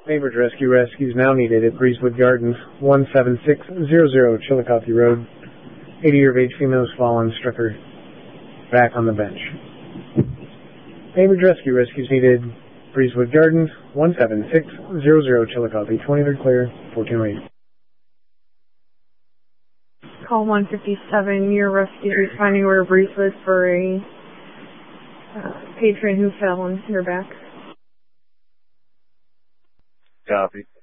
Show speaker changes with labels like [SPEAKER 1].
[SPEAKER 1] Bainbridge rescues now needed at Breezewood Gardens, 17600 Chillicothe Road. 80-year-of-age female has fallen, struck her back on the bench. Bainbridge rescues needed, Breezewood Gardens, 17600 Chillicothe, 23rd clear, 1408.
[SPEAKER 2] Call 157, your rescue is finding where Breezewood for a patron who fell and hit her back.
[SPEAKER 3] Copy.